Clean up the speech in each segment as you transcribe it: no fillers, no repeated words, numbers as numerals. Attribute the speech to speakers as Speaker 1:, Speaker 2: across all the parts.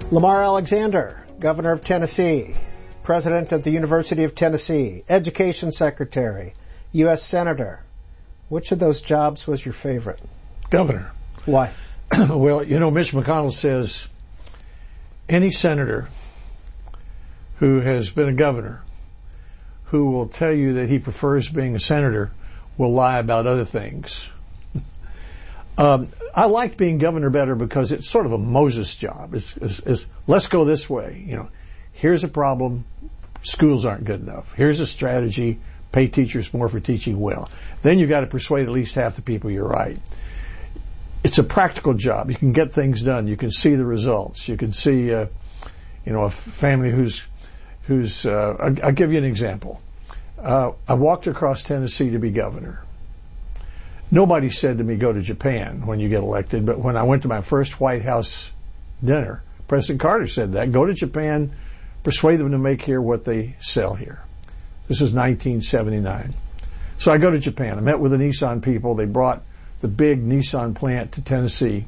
Speaker 1: Lamar Alexander, Governor of Tennessee, President of the University of Tennessee, Education Secretary, U.S. Senator. Which of those jobs was your favorite?
Speaker 2: Governor.
Speaker 1: Why?
Speaker 2: Well, you know, Mitch McConnell says any senator who has been a governor who will tell you that he prefers being a senator will lie about other things. I liked being governor better because it's sort of a Moses job. It's let's go this way. You know, here's a problem. Schools aren't good enough. Here's a strategy. Pay teachers more for teaching well. Then you've got to persuade at least half the people you're right. It's a practical job. You can get things done. You can see the results. You can see, a family who's. I'll give you an example. I walked across Tennessee to be governor. Nobody said to me, go to Japan when you get elected, but when I went to my first White House dinner, President Carter said that. Go to Japan, persuade them to make here what they sell here. This was 1979. So I go to Japan. I met with the Nissan people. They brought the big Nissan plant to Tennessee.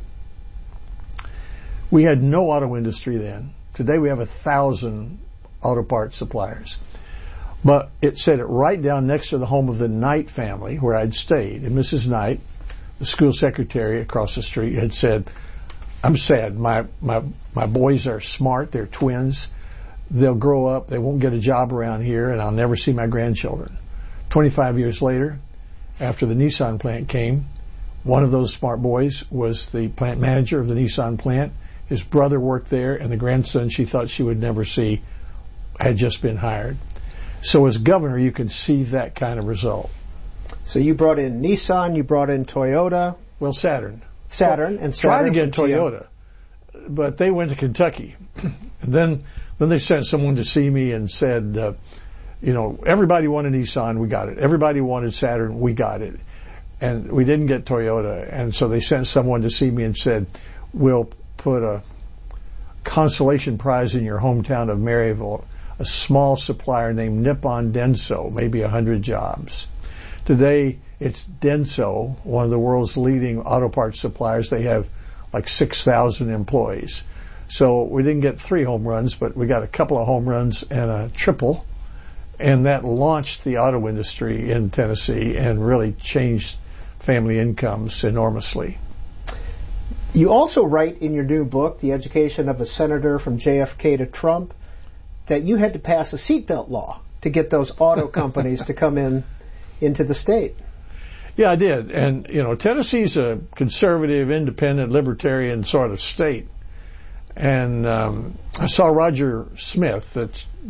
Speaker 2: We had no auto industry then. Today we have 1,000 auto parts suppliers. But it said it right down next to the home of the Knight family where I'd stayed. And Mrs. Knight, the school secretary across the street, had said, I'm sad. My boys are smart. They're twins. They'll grow up. They won't get a job around here, and I'll never see my grandchildren. 25 years later, after the Nissan plant came, one of those smart boys was the plant manager of the Nissan plant. His brother worked there, and the grandson she thought she would never see had just been hired. So as governor, you can see that kind of result.
Speaker 1: So you brought in Nissan, you brought in Toyota.
Speaker 2: Well, Saturn.
Speaker 1: And
Speaker 2: tried to get Toyota, but they went to Kentucky. And then they sent someone to see me and said, everybody wanted Nissan, we got it. Everybody wanted Saturn, we got it. And we didn't get Toyota. And so they sent someone to see me and said, we'll put a consolation prize in your hometown of Maryville, a small supplier named Nippon Denso, maybe 100 jobs. Today, it's Denso, one of the world's leading auto parts suppliers. They have like 6,000 employees. So we didn't get 3 home runs, but we got a couple of home runs and a triple. And that launched the auto industry in Tennessee and really changed family incomes enormously.
Speaker 1: You also write in your new book, The Education of a Senator from JFK to Trump, that you had to pass a seatbelt law to get those auto companies to come into the state.
Speaker 2: Yeah, I did. And, Tennessee's a conservative, independent, libertarian sort of state. And I saw Roger Smith, the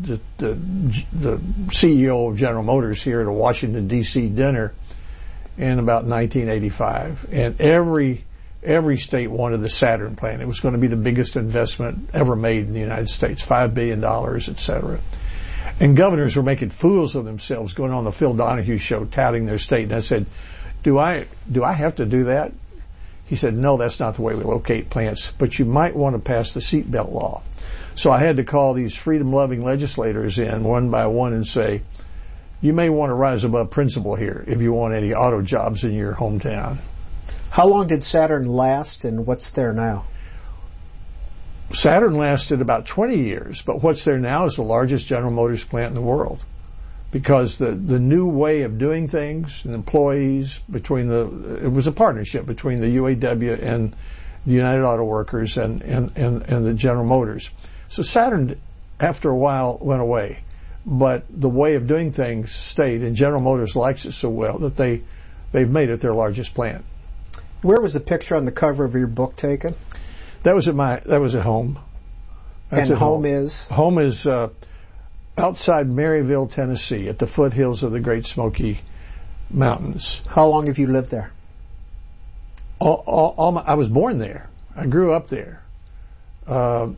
Speaker 2: CEO of General Motors, here at a Washington, D.C. dinner in about 1985. And every state wanted the Saturn plant. It was going to be the biggest investment ever made in the United States, $5 billion, et cetera. And governors were making fools of themselves going on the Phil Donahue show touting their state. And I said, do I have to do that? He said, no, that's not the way we locate plants, but you might want to pass the seatbelt law. So I had to call these freedom-loving legislators in one by one and say, you may want to rise above principle here if you want any auto jobs in your hometown.
Speaker 1: How long did Saturn last, and what's there now?
Speaker 2: Saturn lasted about 20 years, but what's there now is the largest General Motors plant in the world. Because the new way of doing things, and employees, it was a partnership between the UAW and the United Auto Workers and the General Motors. So Saturn, after a while, went away. But the way of doing things stayed, and General Motors likes it so well that they've made it their largest plant.
Speaker 1: Where was the picture on the cover of your book taken?
Speaker 2: That was at home.
Speaker 1: And home is?
Speaker 2: Home is outside Maryville, Tennessee, at the foothills of the Great Smoky Mountains.
Speaker 1: How long have you lived there?
Speaker 2: I was born there. I grew up there. A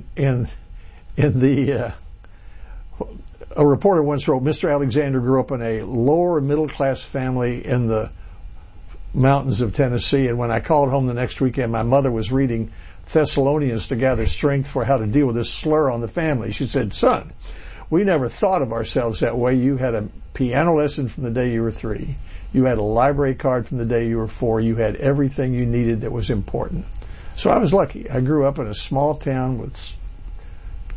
Speaker 2: reporter once wrote, Mr. Alexander grew up in a lower middle class family in the mountains of Tennessee, and when I called home the next weekend, my mother was reading Thessalonians to gather strength for how to deal with this slur on the family. She said, son, we never thought of ourselves that way. You had a piano lesson from the day you were 3. You had a library card from the day you were 4. You had everything you needed that was important. So I was lucky. I grew up in a small town with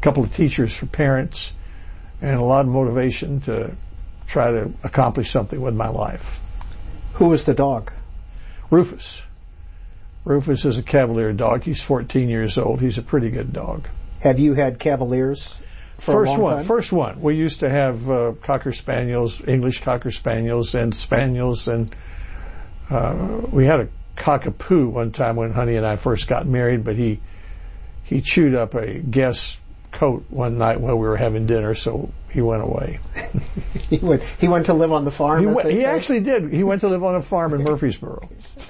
Speaker 2: couple of teachers for parents, and a lot of motivation to try to accomplish something with my life.
Speaker 1: Who was the dog?
Speaker 2: Rufus. Rufus is a Cavalier dog. He's 14 years old. He's a pretty good dog.
Speaker 1: Have you had Cavaliers for a long time?
Speaker 2: First one. We used to have Cocker Spaniels, English Cocker Spaniels, and Spaniels, and we had a Cockapoo one time when Honey and I first got married, but he chewed up a guest's coat one night while we were having dinner, so he went away.
Speaker 1: He went to live on the farm?
Speaker 2: He actually did. He went to live on a farm in Murfreesboro.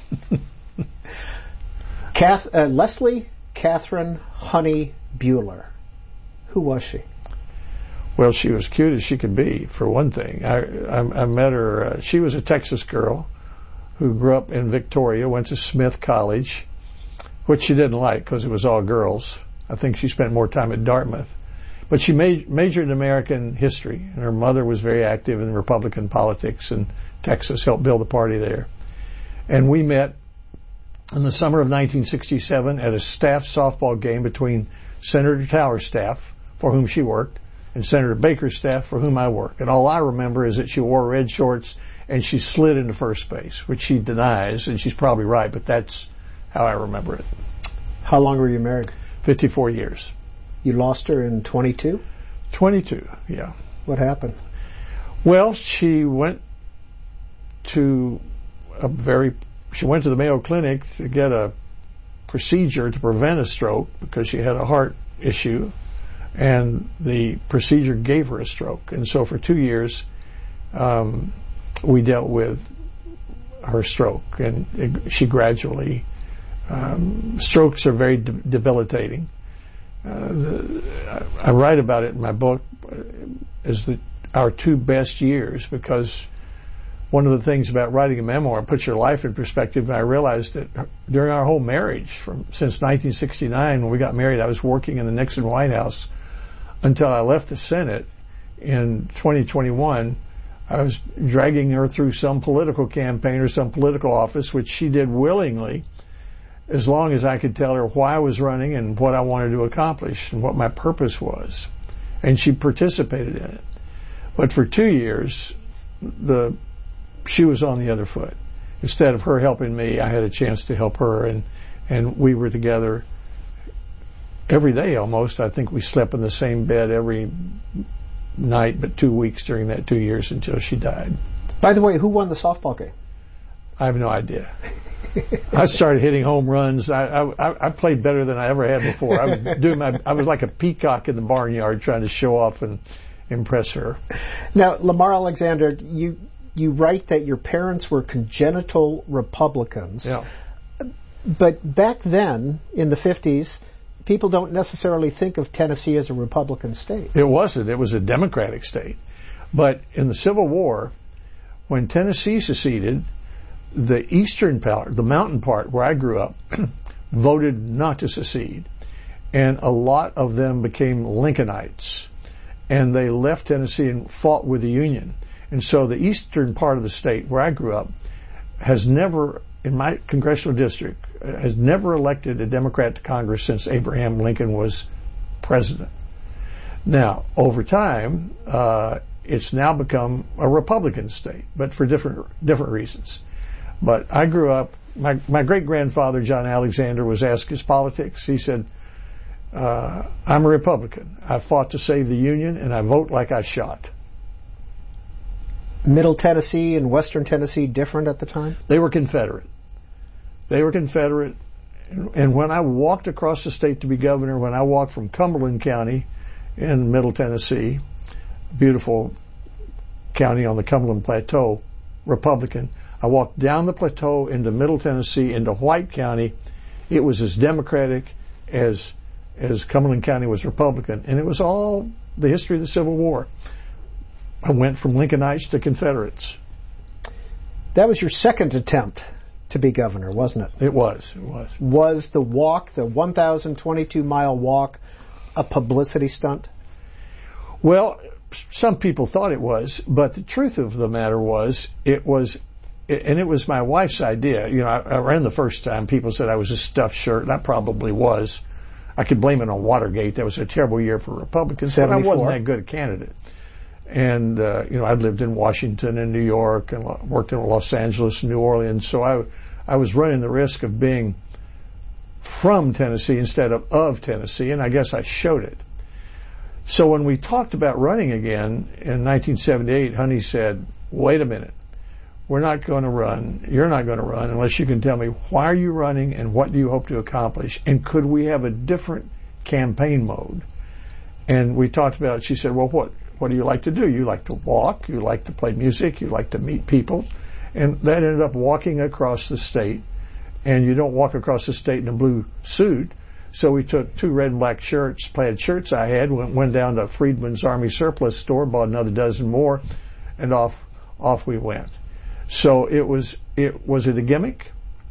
Speaker 1: Leslie Catherine Honey Bueller. Who was she?
Speaker 2: Well, she was cute as she could be, for one thing. I met her. She was a Texas girl who grew up in Victoria, went to Smith College, which she didn't like because it was all girls. I think she spent more time at Dartmouth. But she majored in American history, and her mother was very active in Republican politics in Texas, helped build the party there. And we met in the summer of 1967 at a staff softball game between Senator Tower's staff, for whom she worked, and Senator Baker's staff, for whom I worked. And all I remember is that she wore red shorts and she slid into first base, which she denies, and she's probably right, but that's how I remember it.
Speaker 1: How long were you married?
Speaker 2: 54 years.
Speaker 1: You lost her in 22?
Speaker 2: 22, yeah.
Speaker 1: What happened?
Speaker 2: Well, she went to the Mayo Clinic to get a procedure to prevent a stroke because she had a heart issue, and the procedure gave her a stroke. And so for 2 years, we dealt with her stroke, and she gradually, strokes are very debilitating. I write about it in my book as our 2 best years, because one of the things about writing a memoir puts your life in perspective, and I realized that during our whole marriage, since 1969 when we got married, I was working in the Nixon White House until I left the Senate in 2021. I was dragging her through some political campaign or some political office, which she did willingly, as long as I could tell her why I was running and what I wanted to accomplish and what my purpose was. And she participated in it. But for 2 years, she was on the other foot. Instead of her helping me, I had a chance to help her, and we were together every day almost. I think we slept in the same bed every night, but 2 weeks during that 2 years until she died.
Speaker 1: By the way, who won the softball game?
Speaker 2: I have no idea. I started hitting home runs. I played better than I ever had before. I was like a peacock in the barnyard trying to show off and impress her.
Speaker 1: Now, Lamar Alexander, you write that your parents were congenital Republicans.
Speaker 2: Yeah.
Speaker 1: But back then, in the 50s, people don't necessarily think of Tennessee as a Republican state.
Speaker 2: It wasn't. It was a Democratic state. But in the Civil War, when Tennessee seceded, the eastern part, the mountain part where I grew up, voted not to secede. And a lot of them became Lincolnites. And they left Tennessee and fought with the Union. And so the eastern part of the state where I grew up has never, in my congressional district, has never elected a Democrat to Congress since Abraham Lincoln was president. Now, over time, it's now become a Republican state, but for different reasons. But I grew up, my great-grandfather, John Alexander, was asked his politics. He said, I'm a Republican. I fought to save the Union, and I vote like I shot.
Speaker 1: Middle Tennessee and Western Tennessee different at the time?
Speaker 2: They were Confederate. And when I walked across the state to be governor, when I walked from Cumberland County in Middle Tennessee, beautiful county on the Cumberland Plateau, Republican, I walked down the plateau into Middle Tennessee, into White County. It was as Democratic as Cumberland County was Republican. And it was all the history of the Civil War. I went from Lincolnites to Confederates.
Speaker 1: That was your second attempt to be governor, wasn't it?
Speaker 2: It was.
Speaker 1: Was the walk, the 1,022-mile walk, a publicity stunt?
Speaker 2: Well, some people thought it was, but the truth of the matter was, it was my wife's idea. You know, I ran the first time. People said I was a stuffed shirt, and I probably was. I could blame it on Watergate. That was a terrible year for Republicans,
Speaker 1: 74.
Speaker 2: but I wasn't that good a candidate. And, I'd lived in Washington and New York and worked in Los Angeles and New Orleans. So I was running the risk of being from Tennessee instead of Tennessee, and I guess I showed it. So when we talked about running again in 1978, Honey said, wait a minute. We're not going to run. You're not going to run unless you can tell me why are you running and what do you hope to accomplish, and could we have a different campaign mode? And we talked about it. She said, well, what do you like to do? You like to walk, you like to play music, you like to meet people. And that ended up walking across the state. And you don't walk across the state in a blue suit. So we took 2 red and black plaid shirts I had, went down to Friedman's Army Surplus store, bought another dozen more, and off we went. So was it a gimmick?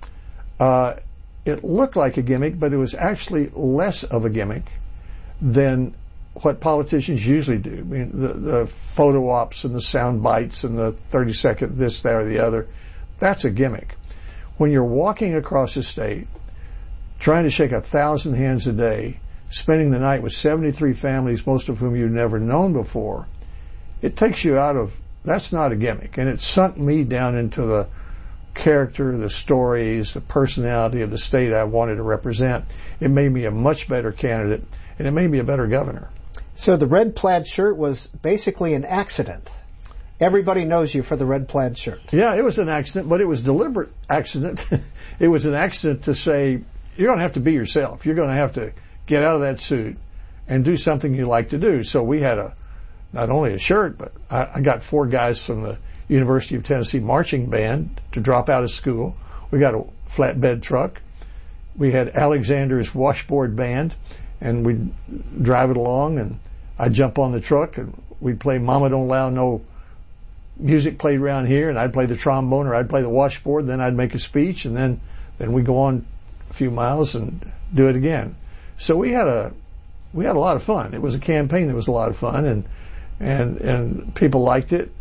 Speaker 2: It looked like a gimmick, but it was actually less of a gimmick than what politicians usually do. I mean, the photo ops and the sound bites and the 30-second this, that, or the other, that's a gimmick. When you're walking across the state, trying to shake 1,000 hands a day, spending the night with 73 families, most of whom you've never known before, it takes you out of, that's not a gimmick. And it sunk me down into the character, the stories, the personality of the state I wanted to represent. It made me a much better candidate, and it made me a better governor.
Speaker 1: So the red plaid shirt was basically an accident. Everybody knows you for the red plaid shirt. Yeah,
Speaker 2: it was an accident, but it was a deliberate accident. It was an accident to say, you're going to have to be yourself. You're going to have to get out of that suit and do something you like to do. So we had not only a shirt, but I got 4 guys from the University of Tennessee marching band to drop out of school. We got a flatbed truck. We had Alexander's washboard band, and we'd drive it along, and I'd jump on the truck, and we'd play Mama Don't Allow No Music played around here, and I'd play the trombone or I'd play the washboard, then I'd make a speech, and then we'd go on a few miles and do it again. So we had a lot of fun. It was a campaign that was a lot of fun, and people liked it.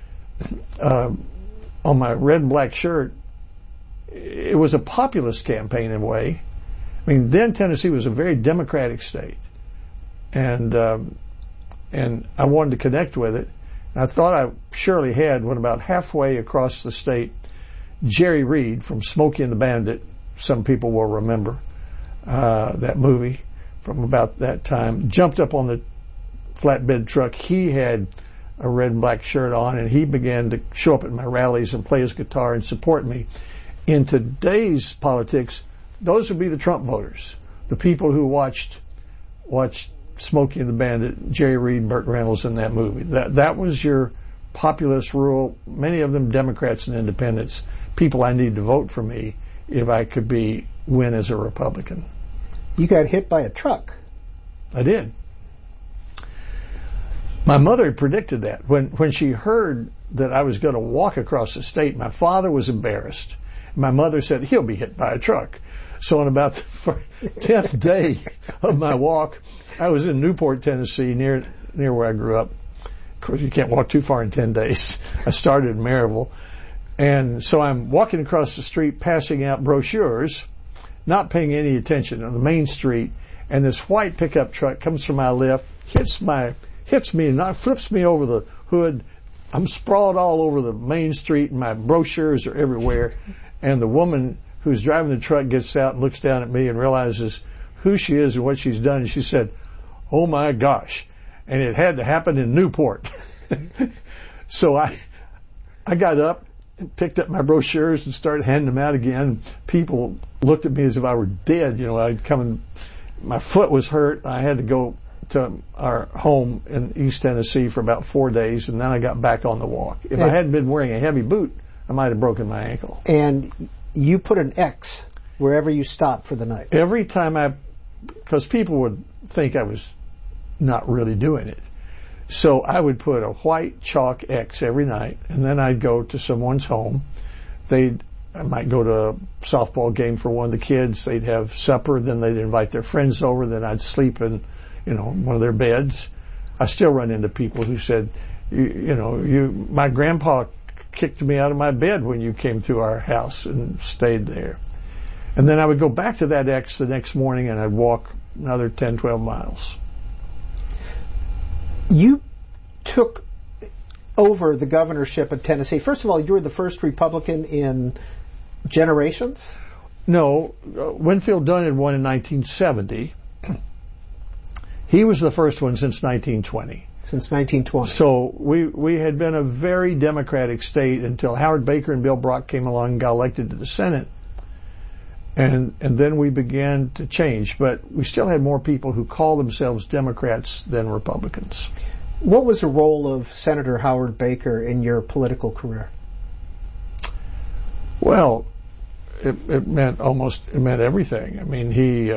Speaker 2: On my red and black shirt, it was a populist campaign in a way. I mean, then Tennessee was a very democratic state, and I wanted to connect with it. And I thought I surely had when about halfway across the state, Jerry Reed from Smokey and the Bandit, some people will remember that movie from about that time, jumped up on the flatbed truck. He had a red and black shirt on, and he began to show up at my rallies and play his guitar and support me. In today's politics, those would be the Trump voters, the people who watched Smokey and the Bandit, Jerry Reed, Burt Reynolds in that movie. That was your populist rural, many of them Democrats and independents, people I need to vote for me if I could win as a Republican.
Speaker 1: You got hit by a truck.
Speaker 2: I did. My mother predicted that. When she heard that I was going to walk across the state, my father was embarrassed. My mother said, he'll be hit by a truck. So on about the 10th day of my walk, I was in Newport, Tennessee, near where I grew up. Of course, you can't walk too far in 10 days. I started in Maryville. And so I'm walking across the street, passing out brochures, not paying any attention on the main street, and this white pickup truck comes from my left, hits me and flips me over the hood. I'm sprawled all over the main street, and my brochures are everywhere. And the woman who's driving the truck gets out and looks down at me and realizes who she is and what she's done. And she said, "Oh my gosh." And it had to happen in Newport. So I got up and picked up my brochures and started handing them out again. People looked at me as if I were dead. My foot was hurt. I had to go to our home in East Tennessee for about 4 days, and then I got back on the walk. If I hadn't been wearing a heavy boot, I might have broken my ankle.
Speaker 1: And you put an X wherever you stopped for the night.
Speaker 2: Every time because people would think I was not really doing it. So I would put a white chalk X every night, and then I'd go to someone's home. I might go to a softball game for one of the kids. They'd have supper, then they'd invite their friends over, then I'd sleep in, one of their beds. I still run into people who said, my grandpa kicked me out of my bed when you came to our house and stayed there. And then I would go back to that X the next morning, and I'd walk another 10, 12 miles.
Speaker 1: You took over the governorship of Tennessee. First of all, you were the first Republican in generations?
Speaker 2: No, Winfield Dunn had won in 1970. He was the first one since 1920.
Speaker 1: Since 1920.
Speaker 2: So we had been a very Democratic state until Howard Baker and Bill Brock came along and got elected to the Senate. And then we began to change. But we still had more people who call themselves Democrats than Republicans.
Speaker 1: What was the role of Senator Howard Baker in your political career?
Speaker 2: Well, it meant everything. I mean, he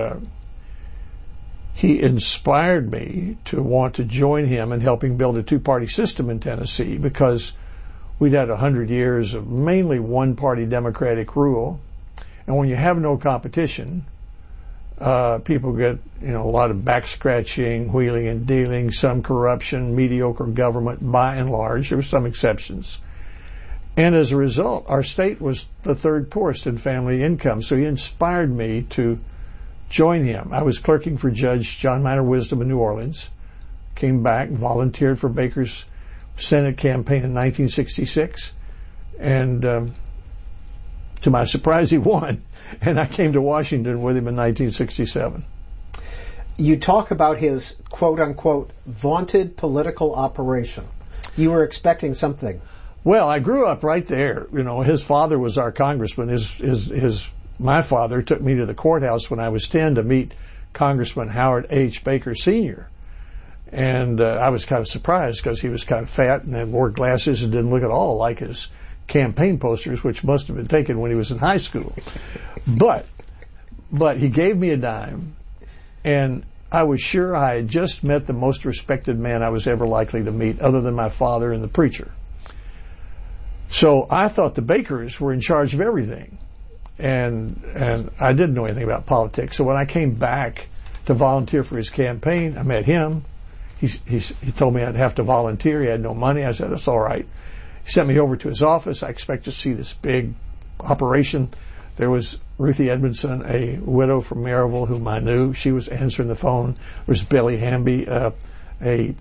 Speaker 2: inspired me to want to join him in helping build a two-party system in Tennessee, because we'd had 100 years of mainly one-party Democratic rule, and when you have no competition, people get a lot of back-scratching, wheeling and dealing, some corruption, mediocre government by and large. There were some exceptions. And as a result, our state was the third poorest in family income. So he inspired me to join him. I was clerking for Judge John Minor Wisdom in New Orleans, came back, volunteered for Baker's Senate campaign in 1966, and to my surprise, he won. And I came to Washington with him in 1967.
Speaker 1: You talk about his quote-unquote vaunted political operation. You were expecting something.
Speaker 2: Well, I grew up right there. His father was our congressman. My father took me to the courthouse when I was 10 to meet Congressman Howard H. Baker Sr. And I was kind of surprised because he was kind of fat and wore glasses and didn't look at all like his campaign posters, which must have been taken when he was in high school. But he gave me a dime, and I was sure I had just met the most respected man I was ever likely to meet, other than my father and the preacher. So I thought the Bakers were in charge of everything. And I didn't know anything about politics. So when I came back to volunteer for his campaign, I met him. He told me I'd have to volunteer. He had no money. I said, that's all right. He sent me over to his office. I expect to see this big operation. There was Ruthie Edmondson, a widow from Maryville whom I knew. She was answering the phone. There was Billy Hamby, a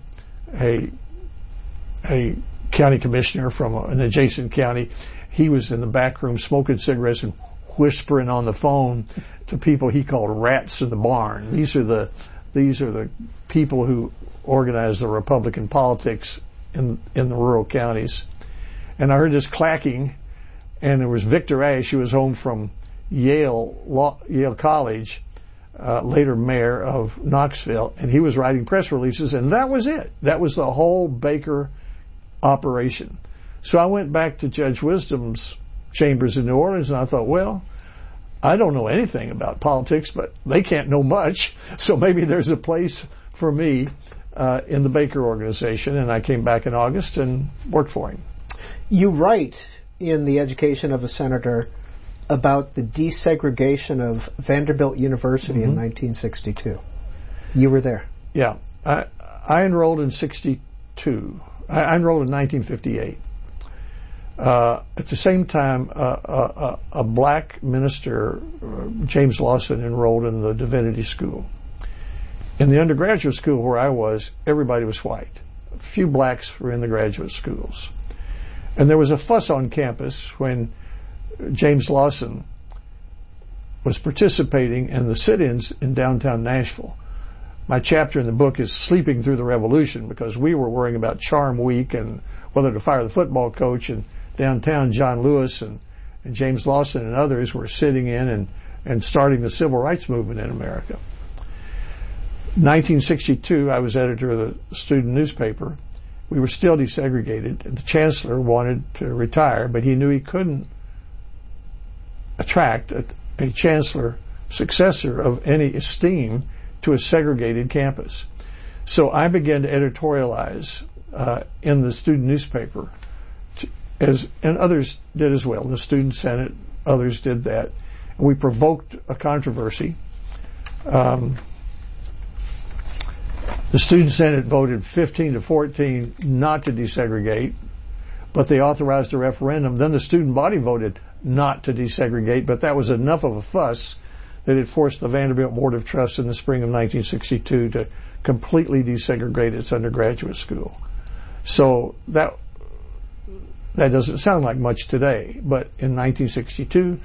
Speaker 2: county commissioner from an adjacent county. He was in the back room smoking cigarettes and whispering on the phone to people he called rats in the barn. These are the people who organize the Republican politics in the rural counties. And I heard this clacking, and there was Victor Ashe, who was home from Yale College, later mayor of Knoxville, and he was writing press releases, and that was it. That was the whole Baker operation. So I went back to Judge Wisdom's chambers in New Orleans, and I thought, well, I don't know anything about politics, but they can't know much, so maybe there's a place for me in the Baker organization. And I came back in August and worked for him.
Speaker 1: You write in The Education of a Senator about the desegregation of Vanderbilt University in 1962. You were there.
Speaker 2: Yeah. I enrolled in 62. I enrolled in 1958. At the same time, a black minister, James Lawson, enrolled in the divinity school. In the undergraduate school where I was, everybody was white. A few blacks were in the graduate schools. And there was a fuss on campus when James Lawson was participating in the sit-ins in downtown Nashville. My chapter in the book is Sleeping Through the Revolution, because we were worrying about Charm Week and whether to fire the football coach, and downtown John Lewis and James Lawson and others were sitting in and starting the civil rights movement in America. 1962, I was editor of the student newspaper. We were still desegregated, and the chancellor wanted to retire, but he knew he couldn't attract a chancellor successor of any esteem to a segregated campus. So I began to editorialize in the student newspaper, and others did as well. The Student Senate, others did that. And we provoked a controversy. The Student Senate voted 15-14 not to desegregate, but they authorized a referendum. Then the student body voted not to desegregate, but that was enough of a fuss that it forced the Vanderbilt Board of Trusts in the spring of 1962 to completely desegregate its undergraduate school. So that doesn't sound like much today, but in 1962,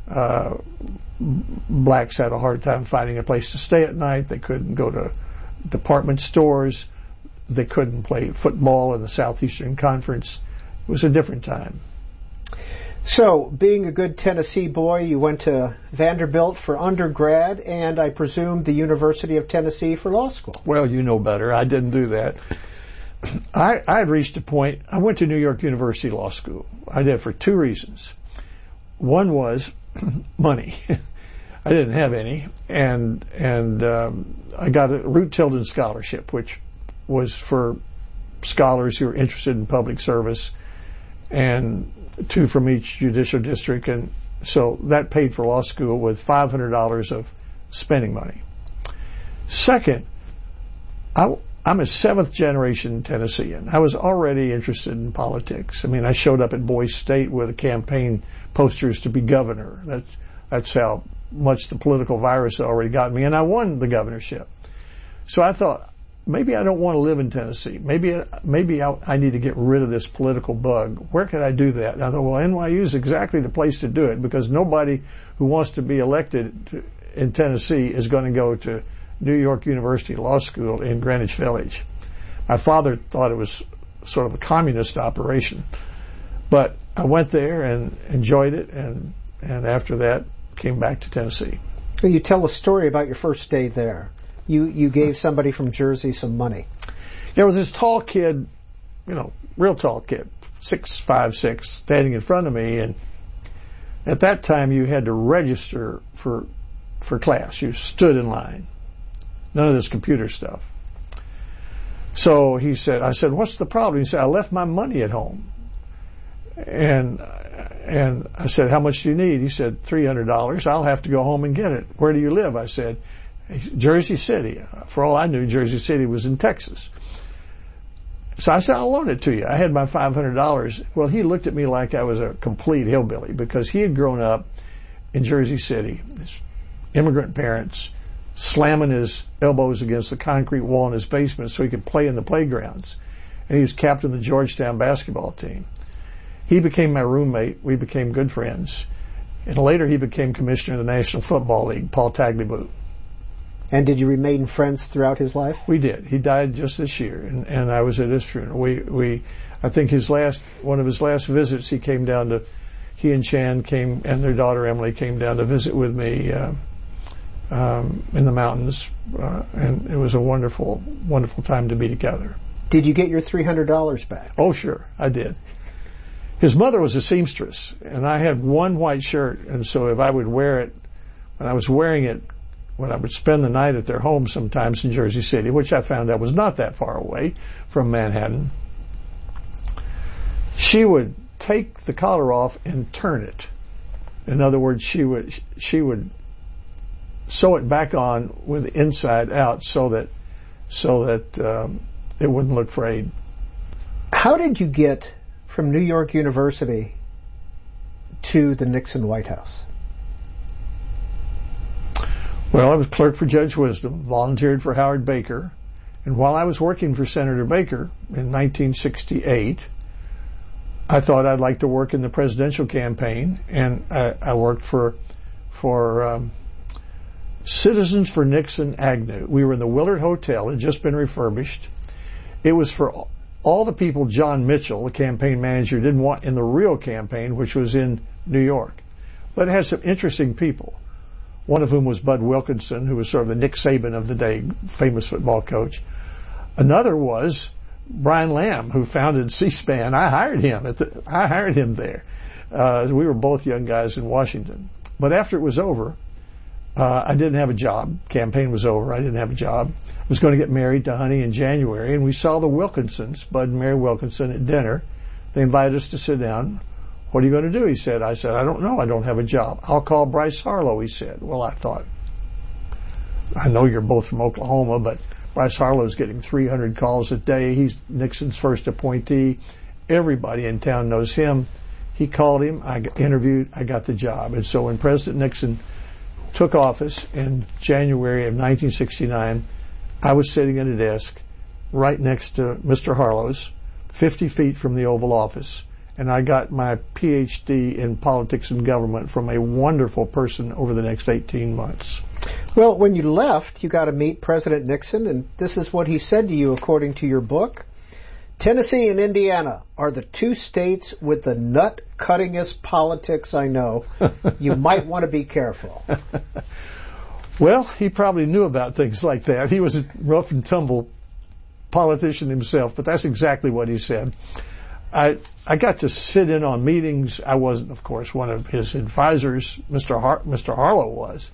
Speaker 2: blacks had a hard time finding a place to stay at night. They couldn't go to department stores. They couldn't play football in the Southeastern Conference. It was a different time.
Speaker 1: So, being a good Tennessee boy, you went to Vanderbilt for undergrad, and I presume the University of Tennessee for law school.
Speaker 2: Well, you know better. I didn't do that. I had reached a point. I went to New York University Law School. I did for two reasons. One was money. I didn't have any, and I got a Root Tilden scholarship, which was for scholars who were interested in public service, and 2 from each judicial district, and so that paid for law school with $500 of spending money. Second, I'm a 7th generation Tennessean. I was already interested in politics. I mean, I showed up at Boise State with a campaign posters to be governor. That's how much the political virus had already gotten me, and I won the governorship. So I thought, maybe I don't want to live in Tennessee. Maybe I need to get rid of this political bug. Where could I do that? And I thought, well, NYU is exactly the place to do it, because nobody who wants to be elected in Tennessee is going to go to New York University Law School in Greenwich Village. My father thought it was sort of a communist operation. But I went there and enjoyed it, and after that came back to Tennessee.
Speaker 1: You tell a story about your first day there. You gave somebody from Jersey some money.
Speaker 2: There was this tall kid, real tall kid, 6'5", standing in front of me, and at that time you had to register for class. You stood in line. None of this computer stuff. So I said, what's the problem? He said, I left my money at home. And I said, how much do you need? He said, $300. I'll have to go home and get it. Where do you live? I said, Jersey City. For all I knew, Jersey City was in Texas. So I said, I'll loan it to you. I had my $500. Well, he looked at me like I was a complete hillbilly, because he had grown up in Jersey City, his immigrant parents, slamming his elbows against the concrete wall in his basement so he could play in the playgrounds. And he was captain of the Georgetown basketball team. He became my roommate. We became good friends. And later he became commissioner of the National Football League, Paul Tagliabue.
Speaker 1: And did you remain friends throughout his life?
Speaker 2: We did. He died just this year, and I was at his funeral. I think one of his last visits, he and Chan came, and their daughter Emily came down to visit with me in the mountains, and it was a wonderful, wonderful time to be together.
Speaker 1: Did you get your $300 back?
Speaker 2: Oh, sure, I did. His mother was a seamstress, and I had one white shirt, and so if I would wear it, when I was wearing it, when I would spend the night at their home sometimes in Jersey City, which I found out was not that far away from Manhattan, she would take the collar off and turn it. In other words, she would sew it back on with the inside out so that it wouldn't look frayed.
Speaker 1: How did you get from New York University to the Nixon White House?
Speaker 2: Well, I was clerk for Judge Wisdom, volunteered for Howard Baker, and while I was working for Senator Baker in 1968, I thought I'd like to work in the presidential campaign, and I worked for Citizens for Nixon Agnew. We were in the Willard Hotel. It had just been refurbished. It was for all the people John Mitchell, the campaign manager, didn't want in the real campaign, which was in New York. But it had some interesting people, one of whom was Bud Wilkinson, who was sort of the Nick Saban of the day, famous football coach. Another was Brian Lamb, who founded C-SPAN. I hired him there. We were both young guys in Washington. But after it was over, I didn't have a job. Campaign was over. I didn't have a job. I was going to get married to Honey in January, and we saw the Wilkinsons, Bud and Mary Wilkinson, at dinner. They invited us to sit down. What are you going to do? He said. I said, I don't know. I don't have a job. I'll call Bryce Harlow, he said. Well, I thought, I know you're both from Oklahoma, but Bryce Harlow's getting 300 calls a day. He's Nixon's first appointee. Everybody in town knows him. He called him. I interviewed. I got the job. And so when President Nixon took office in January of 1969, I was sitting at a desk right next to Mr. Harlow's, 50 feet from the Oval Office, and I got my PhD in politics and government from a wonderful person over the next 18 months.
Speaker 1: Well, when you left, you got to meet President Nixon, and this is what he said to you according to your book. Tennessee and Indiana are the two states with the nut-cuttingest politics I know. You might want to be careful.
Speaker 2: Well, he probably knew about things like that. He was a rough and tumble politician himself, but that's exactly what he said. I got to sit in on meetings. I wasn't, of course, one of his advisors. Mr. Harlow was.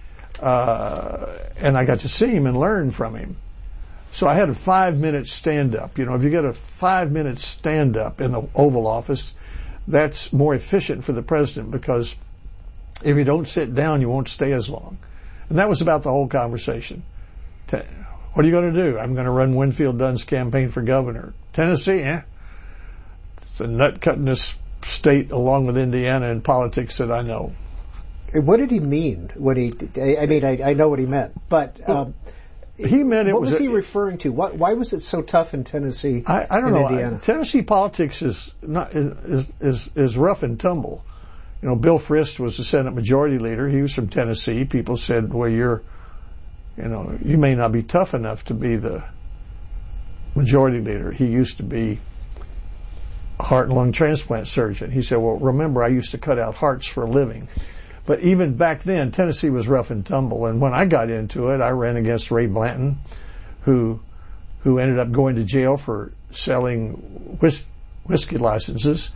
Speaker 2: And I got to see him and learn from him. So I had a 5-minute stand-up. You know, if you get a 5-minute stand-up in the Oval Office, that's more efficient for the president, because if you don't sit down, you won't stay as long. And that was about the whole conversation. What are you going to do? I'm going to run Winfield Dunn's campaign for governor. Tennessee, It's the nut-cuttingest state along with Indiana in politics that I know.
Speaker 1: What did he mean? I know what he meant, but...
Speaker 2: He meant it
Speaker 1: what
Speaker 2: was
Speaker 1: he referring to? Why was it so tough in Tennessee?
Speaker 2: I don't know.
Speaker 1: Indiana?
Speaker 2: Tennessee politics is rough and tumble. You know, Bill Frist was the Senate Majority Leader. He was from Tennessee. People said, "Well, you may not be tough enough to be the Majority Leader." He used to be a heart and lung transplant surgeon. He said, "Well, remember, I used to cut out hearts for a living." But even back then, Tennessee was rough and tumble. And when I got into it, I ran against Ray Blanton, who ended up going to jail for selling whiskey licenses,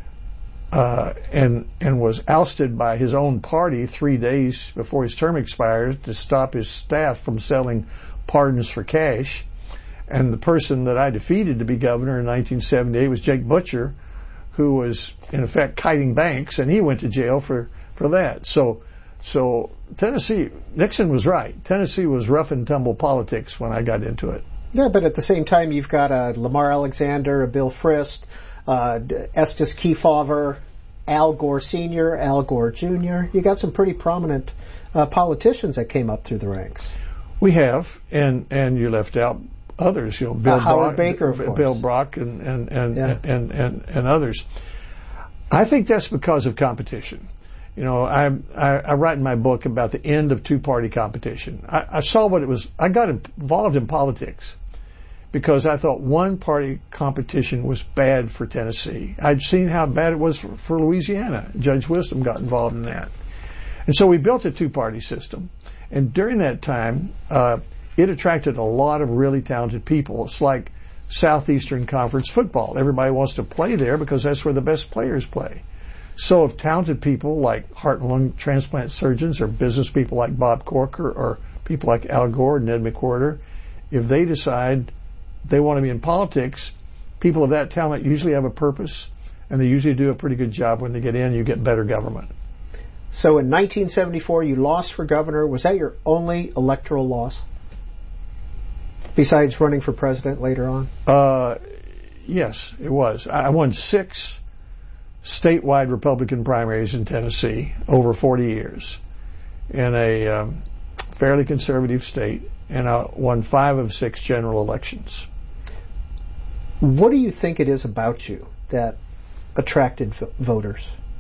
Speaker 2: and was ousted by his own party 3 days before his term expired to stop his staff from selling pardons for cash. And the person that I defeated to be governor in 1978 was Jake Butcher, who was in effect kiting banks, and he went to jail for that. So Tennessee, Nixon was right. Tennessee was rough and tumble politics when I got into it.
Speaker 1: Yeah, but at the same time, you've got a Lamar Alexander, a Bill Frist, Estes Kefauver, Al Gore Sr., Al Gore Jr. You got some pretty prominent politicians that came up through the ranks.
Speaker 2: We have, and you left out others. You know, Bill
Speaker 1: Howard
Speaker 2: Brock,
Speaker 1: Baker, of course.
Speaker 2: Bill Brock, and others. I think that's because of competition. You know, I write in my book about the end of two-party competition. I saw what it was. I got involved in politics because I thought one-party competition was bad for Tennessee. I'd seen how bad it was for Louisiana. Judge Wisdom got involved in that. And so we built a two-party system. And during that time, it attracted a lot of really talented people. It's like Southeastern Conference football. Everybody wants to play there because that's where the best players play. So if talented people like heart and lung transplant surgeons, or business people like Bob Corker, or people like Al Gore and Ned McWhorter, if they decide they want to be in politics, people of that talent usually have a purpose, and they usually do a pretty good job. When they get in, you get better government.
Speaker 1: So in 1974, you lost for governor. Was that your only electoral loss, besides running for president later on?
Speaker 2: Yes, it was. I won 6 statewide Republican primaries in Tennessee over 40 years in a fairly conservative state, and I won 5 of 6 general elections.
Speaker 1: What do you think it is about you that attracted voters?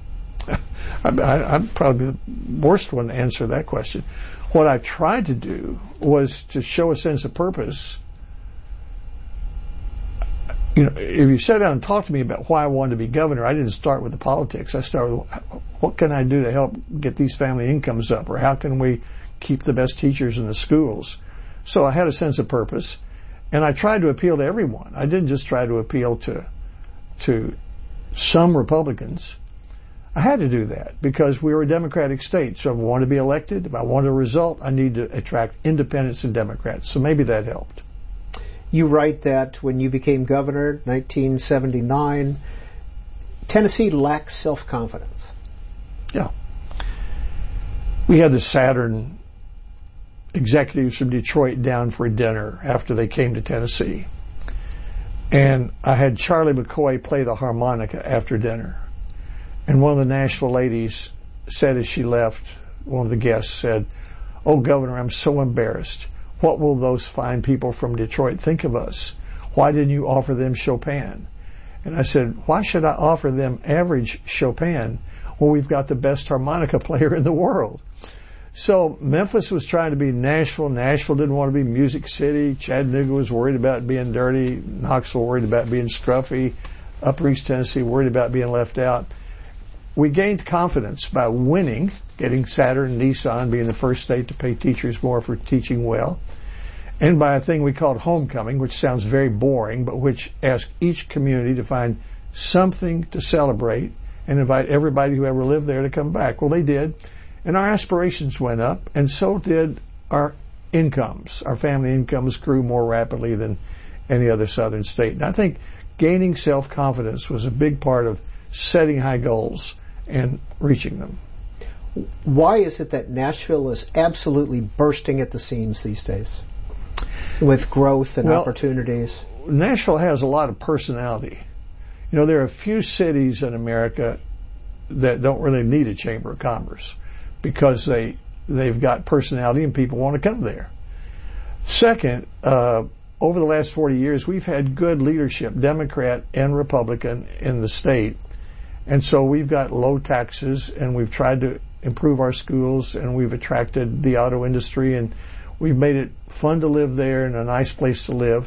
Speaker 2: I'm probably the worst one to answer that question. What I tried to do was to show a sense of purpose. You know, if you sat down and talked to me about why I wanted to be governor, I didn't start with the politics. I started with, what can I do to help get these family incomes up, or how can we keep the best teachers in the schools? So I had a sense of purpose, and I tried to appeal to everyone. I didn't just try to appeal to some Republicans. I had to do that because we were a Democratic state. So if I wanted to be elected, if I wanted a result, I need to attract independents and Democrats. So maybe that helped.
Speaker 1: You write that when you became governor, 1979, Tennessee lacked self-confidence.
Speaker 2: Yeah. We had the Saturn executives from Detroit down for dinner after they came to Tennessee. And I had Charlie McCoy play the harmonica after dinner. And one of the Nashville ladies said as she left, one of the guests said, "Oh, Governor, I'm so embarrassed. What will those fine people from Detroit think of us? Why didn't you offer them Chopin?" And I said, "Why should I offer them average Chopin when we've got the best harmonica player in the world?" So Memphis was trying to be Nashville. Nashville didn't want to be Music City. Chattanooga was worried about being dirty. Knoxville worried about being scruffy. Upper East Tennessee worried about being left out. We gained confidence by winning, getting Saturn and Nissan being the first state to pay teachers more for teaching well, and by a thing we called homecoming, which sounds very boring, but which asked each community to find something to celebrate and invite everybody who ever lived there to come back. Well, they did, and our aspirations went up, and so did our incomes. Our family incomes grew more rapidly than any other southern state. And I think gaining self-confidence was a big part of setting high goals and reaching them.
Speaker 1: Why is it that Nashville is absolutely bursting at the seams these days with growth and opportunities?
Speaker 2: Nashville has a lot of personality. You know, there are a few cities in America that don't really need a chamber of commerce because they've got personality and people want to come there. Second, over the last 40 years, we've had good leadership, Democrat and Republican, in the state. And so we've got low taxes, and we've tried to improve our schools, and we've attracted the auto industry, and we've made it fun to live there and a nice place to live.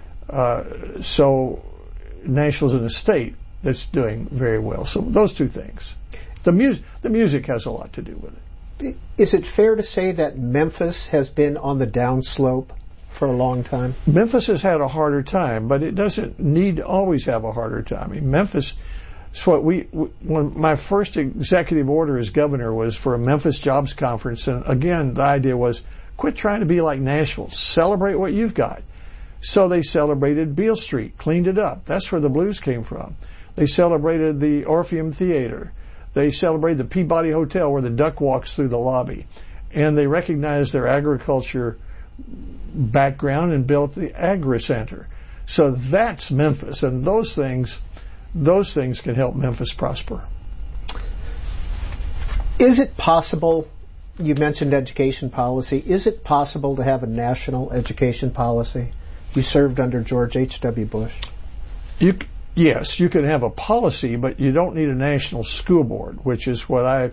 Speaker 2: So Nashville's in a state that's doing very well. So those two things. The music has a lot to do with it.
Speaker 1: Is it fair to say that Memphis has been on the downslope for a long time?
Speaker 2: Memphis has had a harder time, but it doesn't need to always have a harder time. I mean, Memphis is what when my first executive order as governor was for a Memphis Jobs Conference, and again, the idea was quit trying to be like Nashville. Celebrate what you've got. So they celebrated Beale Street, cleaned it up. That's where the blues came from. They celebrated the Orpheum Theater. They celebrated the Peabody Hotel where the duck walks through the lobby. And they recognized their agriculture background and built the Agri Center. So that's Memphis, and those things can help Memphis prosper.
Speaker 1: Is it possible, you mentioned education policy, is it possible to have a national education policy? You served under George H.W. Bush.
Speaker 2: Yes, you can have a policy, but you don't need a national school board, which is what I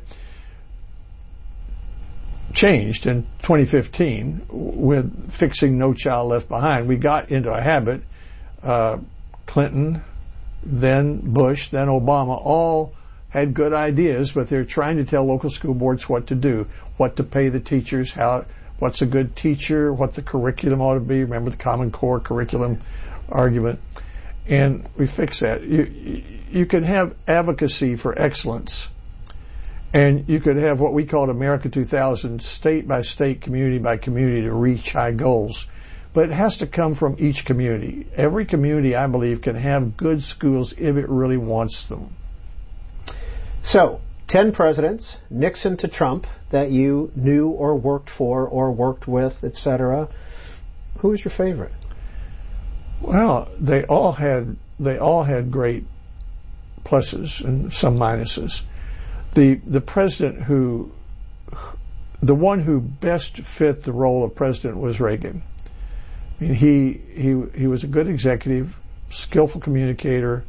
Speaker 2: changed in 2015 with fixing No Child Left Behind. We got into a habit, Clinton, then Bush, then Obama, all had good ideas, but they're trying to tell local school boards what to do, what to pay the teachers, what's a good teacher, what the curriculum ought to be. Remember the Common Core curriculum argument? And we fix that. You can have advocacy for excellence, and you could have what we called America 2000, state by state, community by community, to reach high goals. But it has to come from each community. Every community, I believe, can have good schools if it really wants them.
Speaker 1: So, 10 presidents, Nixon to Trump, that you knew or worked for or worked with, etc. Who was your favorite?
Speaker 2: Well, they all had great pluses and some minuses. The president the one who best fit the role of president was Reagan. I mean, he was a good executive, skillful communicator.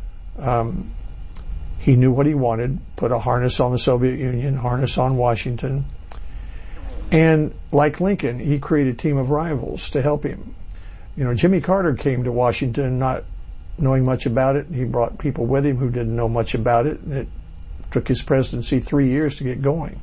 Speaker 2: He knew what he wanted, put a harness on the Soviet Union, harness on Washington. And like Lincoln, he created a team of rivals to help him. You know, Jimmy Carter came to Washington not knowing much about it. He brought people with him who didn't know much about it, and it took his presidency 3 years to get going.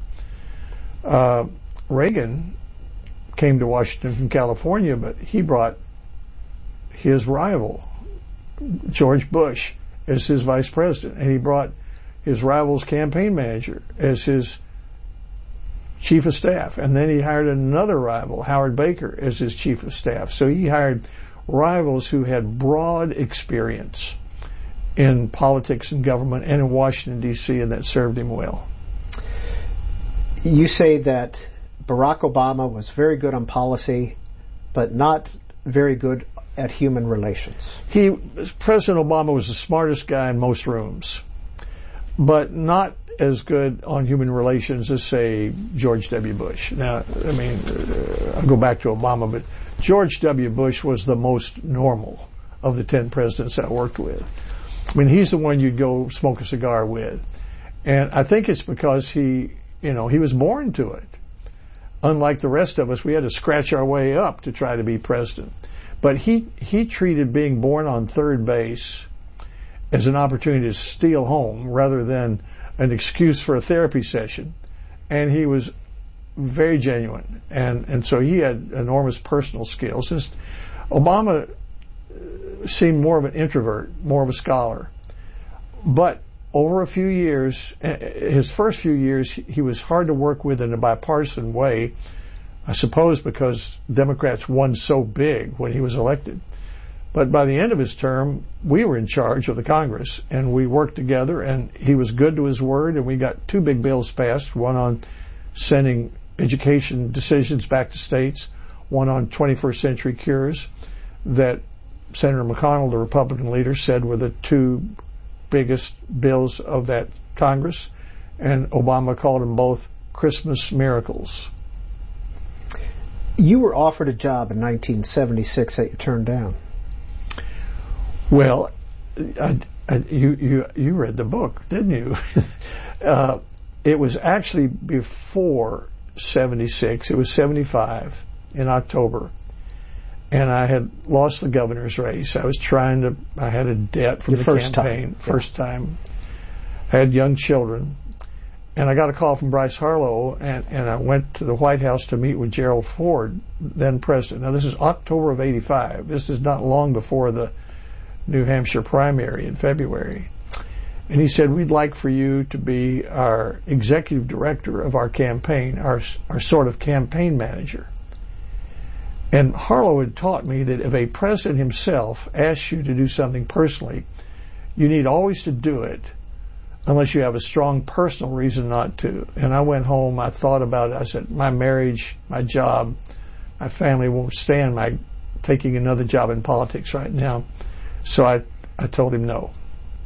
Speaker 2: Reagan came to Washington from California, but he brought his rival, George Bush, as his vice president, and he brought his rival's campaign manager as his chief of staff, and then he hired another rival, Howard Baker, as his chief of staff. So he hired rivals who had broad experience in politics and government and in Washington, D.C., and that served him well.
Speaker 1: You say that Barack Obama was very good on policy, but not very good at human relations.
Speaker 2: President Obama was the smartest guy in most rooms, but not as good on human relations as, say, George W. Bush. Now, I mean, I'll go back to Obama, but George W. Bush was the most normal of the 10 presidents I worked with. I mean, he's the one you'd go smoke a cigar with. And I think it's because he was born to it. Unlike the rest of us, we had to scratch our way up to try to be president. But he treated being born on third base as an opportunity to steal home rather than an excuse for a therapy session. And he was very genuine. And so he had enormous personal skills. Obama seemed more of an introvert, more of a scholar. But over a few years, his first few years, he was hard to work with in a bipartisan way, I suppose because Democrats won so big when he was elected. But by the end of his term, we were in charge of the Congress, and we worked together, and he was good to his word, and we got 2 big bills passed, one on sending education decisions back to states, one on 21st century cures, that Senator McConnell, the Republican leader, said were the 2 biggest bills of that Congress, and Obama called them both Christmas miracles.
Speaker 1: You were offered a job in 1976 that you turned down.
Speaker 2: Well, you read the book, didn't you? It was actually before 76. It was 75 in October. And I had lost the governor's race. I had a debt from the campaign. First time. I had young children. And I got a call from Bryce Harlow, and I went to the White House to meet with Gerald Ford, then president. Now, this is October of 85. This is not long before the New Hampshire primary in February. And he said, we'd like for you to be our executive director of our campaign, our sort of campaign manager. And Harlow had taught me that if a president himself asks you to do something personally, you need always to do it unless you have a strong personal reason not to. And I went home, I thought about it, I said, my marriage, my job, my family won't stand my taking another job in politics right now. So I told him no.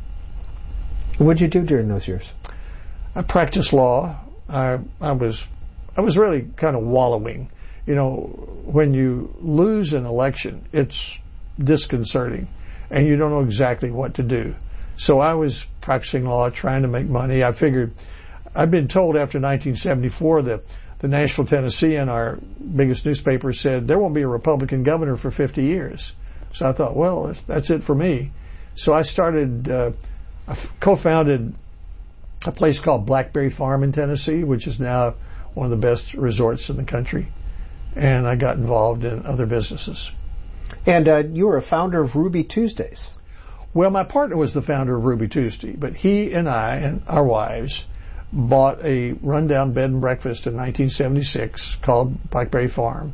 Speaker 1: What did you do during those years?
Speaker 2: I practiced law. I was really kind of wallowing. You know, when you lose an election, it's disconcerting, and you don't know exactly what to do. So I was practicing law, trying to make money. I figured, I'd been told after 1974 that the Nashville Tennessean, our biggest newspaper, said there won't be a Republican governor for 50 years. So I thought, well, that's it for me. So I started, I co-founded a place called Blackberry Farm in Tennessee, which is now one of the best resorts in the country. And I got involved in other businesses.
Speaker 1: And you were a founder of Ruby Tuesdays.
Speaker 2: Well, my partner was the founder of Ruby Tuesday, but he and I and our wives bought a rundown bed and breakfast in 1976 called Blackberry Farm.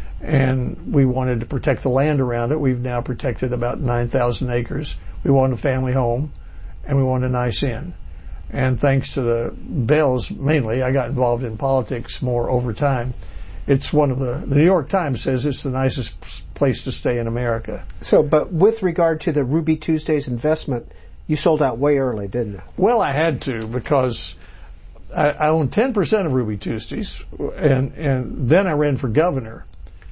Speaker 2: And we wanted to protect the land around it. We've now protected about 9,000 acres. We wanted a family home, and we wanted a nice inn. And thanks to the Bells, mainly, I got involved in politics more over time. It's one of the New York Times says it's the nicest place to stay in America.
Speaker 1: So, but with regard to the Ruby Tuesdays investment, you sold out way early, didn't you?
Speaker 2: Well, I had to, because I owned 10% of Ruby Tuesdays, and then I ran for governor.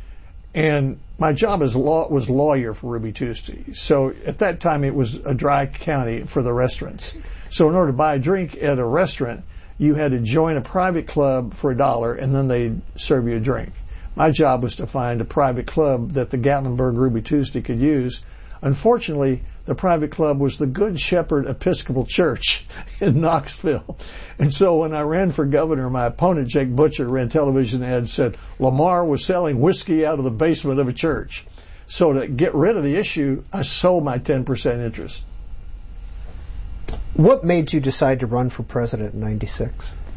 Speaker 2: And my job was lawyer for Ruby Tuesday. So at that time, it was a dry county for the restaurants. So in order to buy a drink at a restaurant, you had to join a private club for $1, and then they'd serve you a drink. My job was to find a private club that the Gatlinburg Ruby Tuesday could use. Unfortunately, the private club was the Good Shepherd Episcopal Church in Knoxville. And so when I ran for governor, my opponent, Jake Butcher, ran television ads and said Lamar was selling whiskey out of the basement of a church. So to get rid of the issue, I sold my 10% interest.
Speaker 1: What made you decide to run for president in 96?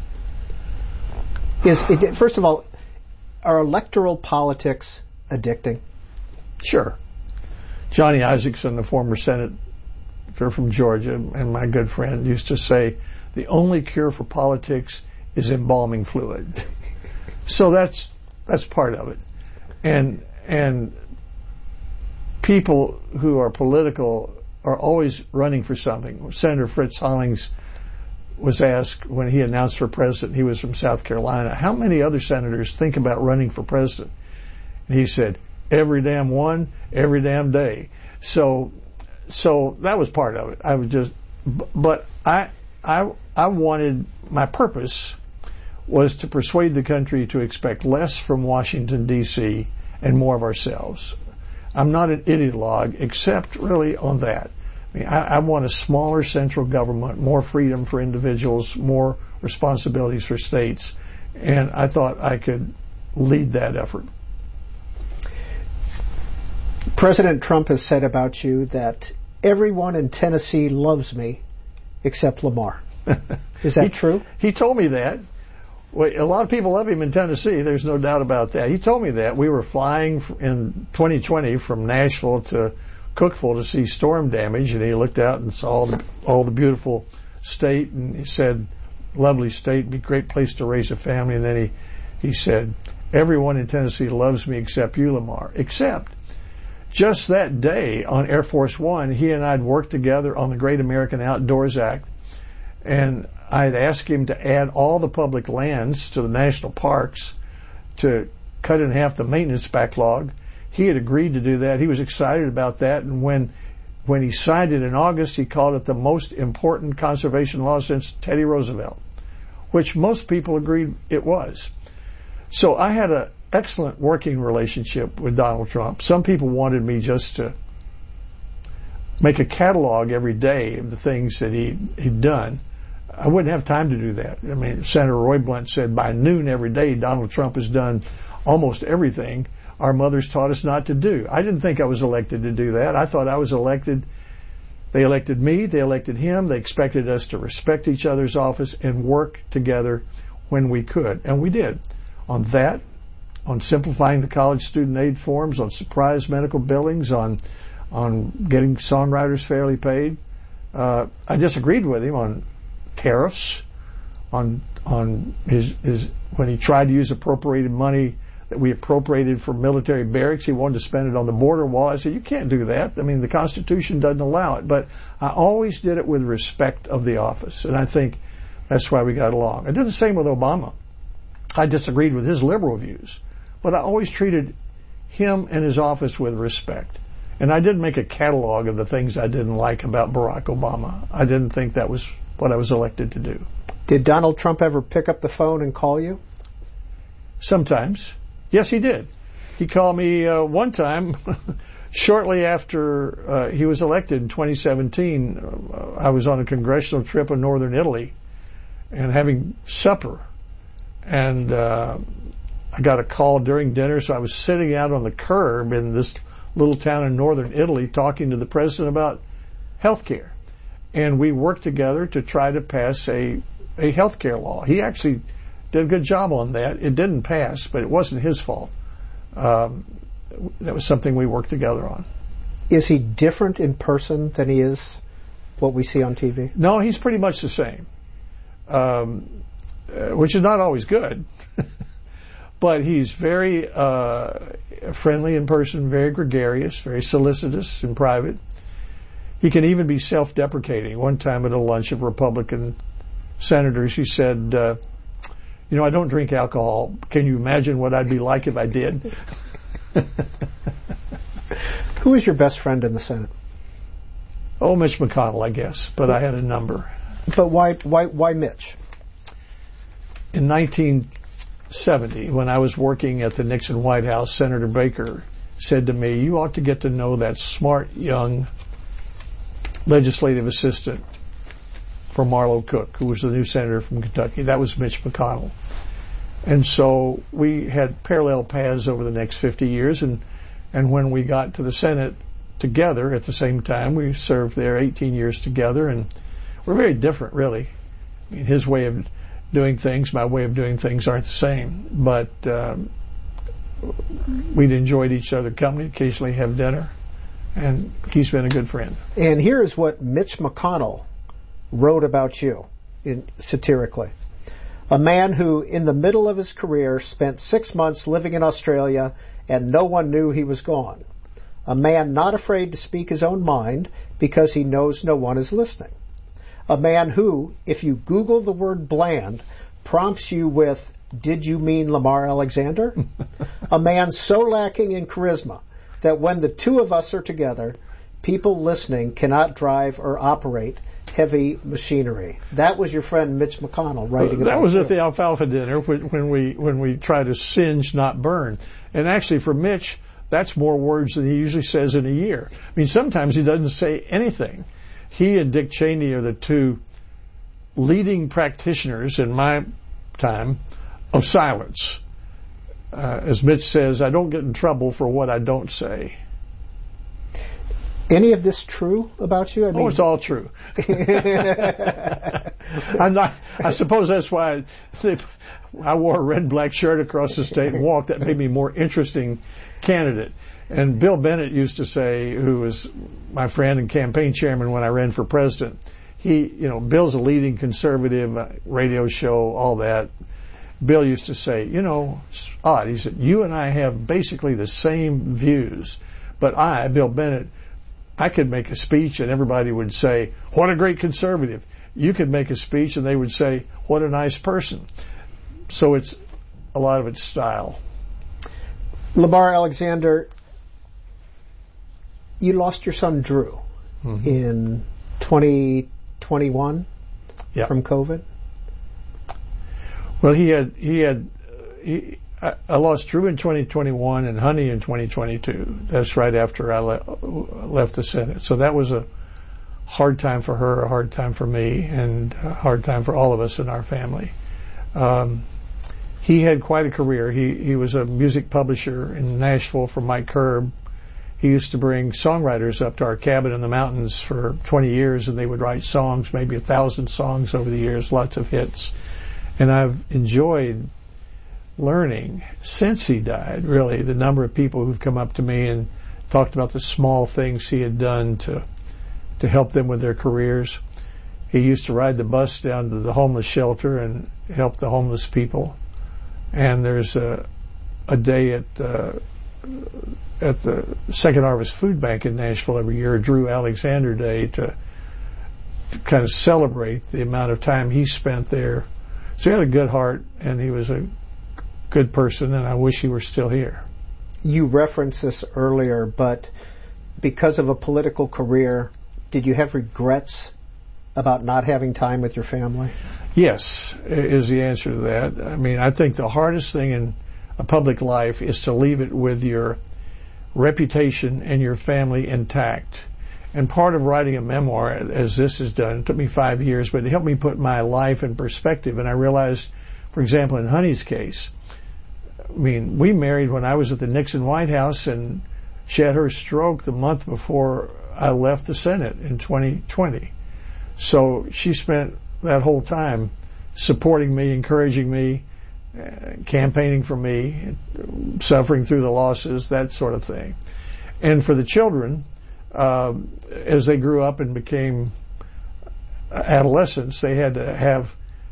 Speaker 1: First of all, are electoral politics addicting?
Speaker 2: Sure. Johnny Isakson, the former senator from Georgia and my good friend, used to say, the only cure for politics is embalming fluid. So that's part of it. And people who are political are always running for something. Senator Fritz Hollings was asked when he announced for president, he was from South Carolina, how many other senators think about running for president? And he said, every damn one, every damn day. So that was part of it. But I wanted, my purpose was to persuade the country to expect less from Washington, D.C. and more of ourselves. I'm not an ideologue, except really on that. I mean, I want a smaller central government, more freedom for individuals, more responsibilities for states, and I thought I could lead that effort.
Speaker 1: President Trump has said about you that everyone in Tennessee loves me except Lamar. Is that true?
Speaker 2: He told me that. Well, a lot of people love him in Tennessee. There's no doubt about that. He told me that. We were flying in 2020 from Nashville to Cookeville to see storm damage, and he looked out and saw all the beautiful state, and he said, lovely state, be a great place to raise a family. And then he said, everyone in Tennessee loves me except you, Lamar. Except, just that day on Air Force One, he and I had worked together on the Great American Outdoors Act, and I had asked him to add all the public lands to the national parks to cut in half the maintenance backlog. He had agreed to do that. He was excited about that, and when he signed it in August, he called it the most important conservation law since Teddy Roosevelt, which most people agreed it was. So I had an excellent working relationship with Donald Trump. Some people wanted me just to make a catalog every day of the things that he'd done. I wouldn't have time to do that. I mean, Senator Roy Blunt said by noon every day Donald Trump has done almost everything our mothers taught us not to do. I didn't think I was elected to do that. I thought I was elected. They elected me. They elected him. They expected us to respect each other's office and work together when we could. And we did. On that, on simplifying the college student aid forms, on surprise medical billings, on getting songwriters fairly paid. I disagreed with him on tariffs, on his when he tried to use appropriated money that we appropriated for military barracks. He wanted to spend it on the border wall. I said, you can't do that. I mean, the Constitution doesn't allow it. But I always did it with respect of the office, and I think that's why we got along. I did the same with Obama. I disagreed with his liberal views, but I always treated him and his office with respect. And I didn't make a catalog of the things I didn't like about Barack Obama. I didn't think that was what I was elected to do.
Speaker 1: Did Donald Trump ever pick up the phone and call you?
Speaker 2: Sometimes. Yes, he did. He called me one time shortly after he was elected in 2017. I was on a congressional trip in northern Italy and having supper. And I got a call during dinner, so I was sitting out on the curb in this little town in northern Italy talking to the president about health care. And we worked together to try to pass a health care law. He actually did a good job on that. It didn't pass, but it wasn't his fault. That was something we worked together on.
Speaker 1: Is he different in person than he is what we see on TV?
Speaker 2: No, he's pretty much the same, which is not always good. But he's very friendly in person, very gregarious, very solicitous in private. He can even be self-deprecating. One time at a lunch of Republican senators, he said, I don't drink alcohol. Can you imagine what I'd be like if I did?
Speaker 1: Who is your best friend in the Senate?
Speaker 2: Oh, Mitch McConnell, I guess, but I had a number.
Speaker 1: But why Mitch?
Speaker 2: In 1970, when I was working at the Nixon White House, Senator Baker said to me, you ought to get to know that smart young legislative assistant for Marlo Cook, who was the new senator from Kentucky. That was Mitch McConnell. And so we had parallel paths over the next 50 years, and when we got to the Senate together at the same time, we served there 18 years together, and we're very different, really. I mean, his way of doing things, my way of doing things aren't the same, but we'd enjoyed each other's company, occasionally have dinner, and he's been a good friend.
Speaker 1: And here is what Mitch McConnell wrote about you satirically. A man who, in the middle of his career, spent 6 months living in Australia and no one knew he was gone. A man not afraid to speak his own mind because he knows no one is listening. A man who, if you Google the word bland, prompts you with, "Did you mean Lamar Alexander?" A man so lacking in charisma that when the two of us are together, people listening cannot drive or operate heavy machinery. That was your friend Mitch McConnell writing about
Speaker 2: that. Was
Speaker 1: you.
Speaker 2: at the alfalfa dinner when we try to singe, not burn. And actually, for Mitch, that's more words than he usually says in a year. I mean, sometimes he doesn't say anything. He and Dick Cheney are the two leading practitioners in my time of silence. As Mitch says, I don't get in trouble for what I don't say.
Speaker 1: Any of this true about you? I mean,
Speaker 2: it's all true. I'm not. I suppose that's why I wore a red and black shirt across the state and walked. That made me a more interesting candidate. And Bill Bennett used to say, who was my friend and campaign chairman when I ran for president, Bill's a leading conservative, radio show, all that. Bill used to say, it's odd. He said, you and I have basically the same views, but Bill Bennett, I could make a speech and everybody would say, what a great conservative. You could make a speech and they would say, what a nice person. So it's a lot of it's style.
Speaker 1: Lamar Alexander, you lost your son Drew in 2021 from COVID. Well,
Speaker 2: I lost Drew in 2021 and Honey in 2022. That's right after I left the Senate. So that was a hard time for her, a hard time for me, and a hard time for all of us in our family. He had quite a career. He was a music publisher in Nashville for Mike Curb. He used to bring songwriters up to our cabin in the mountains for 20 years, and they would write songs, maybe 1,000 songs over the years, lots of hits. And I've enjoyed learning since he died, really, the number of people who've come up to me and talked about the small things he had done to help them with their careers. He used to ride the bus down to the homeless shelter and help the homeless people. And there's a day at the Second Harvest Food Bank in Nashville every year, Drew Alexander Day, to kind of celebrate the amount of time he spent there. So he had a good heart, and he was a good person, and I wish he were still here.
Speaker 1: You referenced this earlier, but because of a political career, did you have regrets about not having time with your family?
Speaker 2: Yes, is the answer to that. I mean, I think the hardest thing in a public life is to leave it with your reputation and your family intact. And part of writing a memoir, as this has done, it took me 5 years, but it helped me put my life in perspective. And I realized, for example, in Honey's case, I mean, we married when I was at the Nixon White House, and she had her stroke the month before I left the Senate in 2020. So she spent that whole time supporting me, encouraging me, campaigning for me, suffering through the losses, that sort of thing. And for the children, as they grew up and became adolescents, they had to have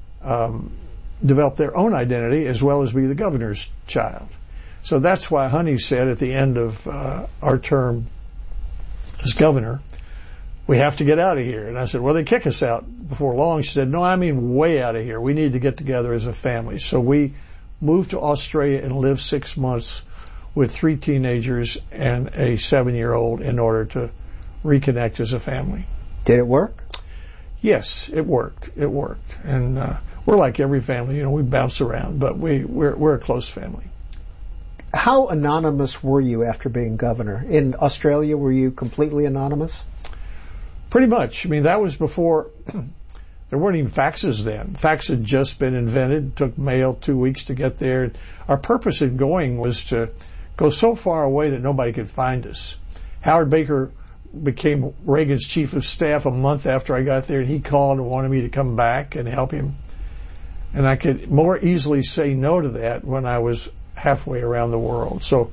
Speaker 2: develop their own identity as well as be the governor's child. So that's why Honey said at the end of our term as governor, we have to get out of here. And I said, well, they kick us out before long. She said, no, I mean way out of here. We need to get together as a family. So we moved to Australia and lived 6 months with 3 teenagers and a 7-year-old in order to reconnect as a family.
Speaker 1: Did it work?
Speaker 2: Yes, it worked. It worked. And we're like every family. We bounce around, but we're a close family.
Speaker 1: How anonymous were you after being governor? In Australia, were you completely anonymous?
Speaker 2: Pretty much. I mean, that was before, there weren't even faxes then. Fax had just been invented. It took mail 2 weeks to get there. Our purpose in going was to go so far away that nobody could find us. Howard Baker became Reagan's chief of staff a month after I got there, and he called and wanted me to come back and help him. And I could more easily say no to that when I was halfway around the world. So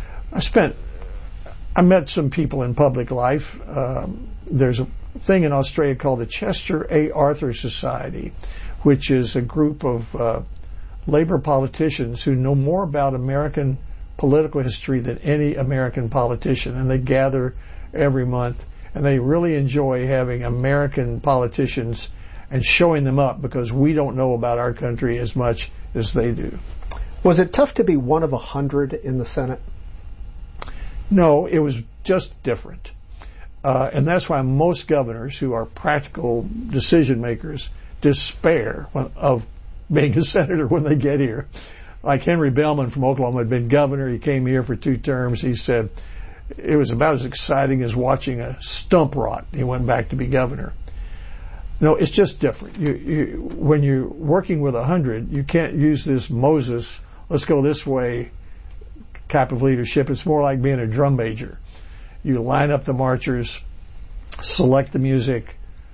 Speaker 2: I met some people in public life. There's a thing in Australia called the Chester A. Arthur Society, which is a group of labor politicians who know more about American political history than any American politician, and they gather every month. and they really enjoy having American politicians and showing them up because we don't know about our country as much as they do.
Speaker 1: Was it tough to be one of 100 in the Senate?
Speaker 2: No, it was just different. And that's why most governors who are practical decision makers despair of being a senator when they get here. Like Henry Bellman from Oklahoma had been governor. He came here for 2 terms. He said it was about as exciting as watching a stump rot. He went back to be governor. No, it's just different. When you're working with 100, you can't use this Moses, let's go this way type of leadership. It's more like being a drum major. You line up the marchers, select the music,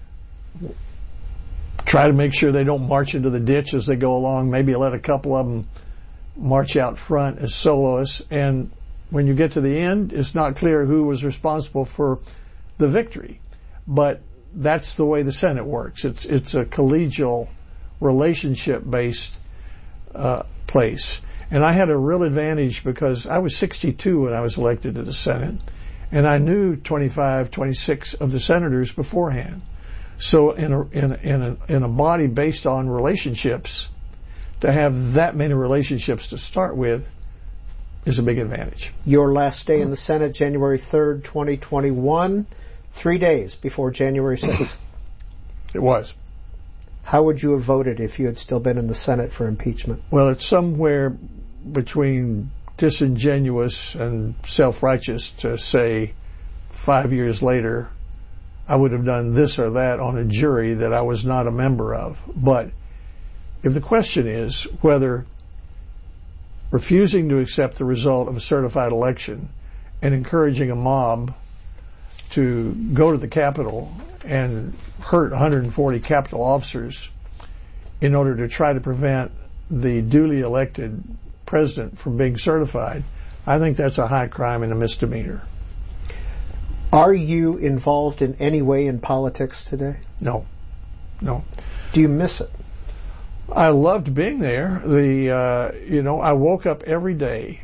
Speaker 2: try to make sure they don't march into the ditch as they go along. Maybe let a couple of them march out front as soloists. And when you get to the end, it's not clear who was responsible for the victory. But that's the way the Senate works. It's a collegial, relationship-based place. And I had a real advantage because I was 62 when I was elected to the Senate, and I knew 25, 26 of the senators beforehand. So in a body based on relationships, to have that many relationships to start with is a big advantage.
Speaker 1: Your last day in the Senate, January 3rd, 2021, 3 days before January 6th.
Speaker 2: It was.
Speaker 1: How would you have voted if you had still been in the Senate for impeachment?
Speaker 2: Well, it's somewhere between disingenuous and self-righteous to say 5 years later I would have done this or that on a jury that I was not a member of. But if the question is whether refusing to accept the result of a certified election and encouraging a mob to go to the Capitol and hurt 140 Capitol officers in order to try to prevent the duly elected president from being certified, I think that's a high crime and a misdemeanor.
Speaker 1: Are you involved in any way in politics today?
Speaker 2: No.
Speaker 1: Do you miss it?
Speaker 2: I loved being there. I woke up every day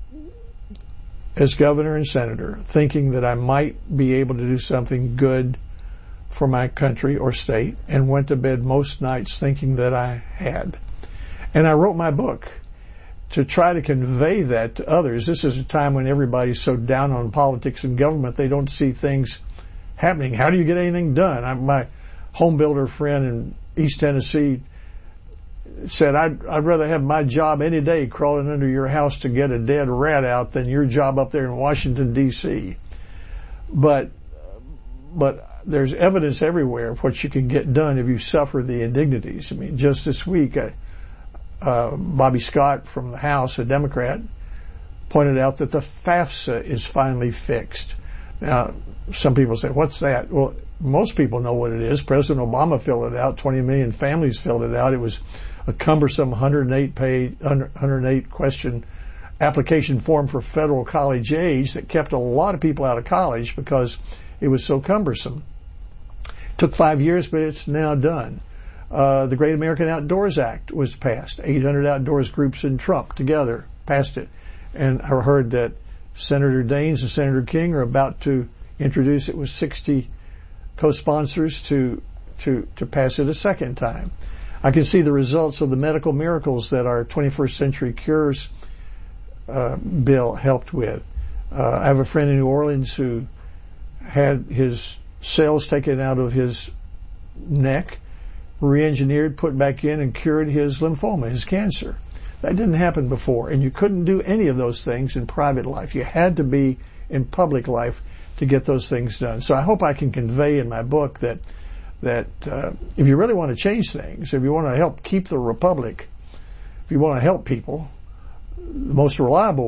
Speaker 2: as governor and senator thinking that I might be able to do something good for my country or state, and went to bed most nights thinking that I had. And I wrote my book to try to convey that to others. This is a time when everybody's so down on politics and government, they don't see things happening. How do you get anything done? My home builder friend in East Tennessee said, I'd rather have my job any day crawling under your house to get a dead rat out than your job up there in Washington, D.C. But there's evidence everywhere of what you can get done if you suffer the indignities. I mean, just this week, Bobby Scott from the House, a Democrat, pointed out that the FAFSA is finally fixed. Now, some people say, what's that? Well, most people know what it is. President Obama filled it out. 20 million families filled it out. It was a cumbersome 108 question application form for federal college age that kept a lot of people out of college because it was so cumbersome. Took 5 years, but it's now done. The Great American Outdoors Act was passed. 800 outdoors groups in Trump together passed it. And I heard that Senator Daines and Senator King are about to introduce it with 60 co-sponsors to pass it a second time. I can see the results of the medical miracles that our 21st Century Cures bill helped with. I have a friend in New Orleans who had his cells taken out of his neck, re-engineered, put back in, and cured his lymphoma, his cancer. That didn't happen before, and you couldn't do any of those things in private life. You had to be in public life to get those things done. So I hope I can convey in my book that if you really want to change things, if you want to help keep the republic, if you want to help people, the most reliable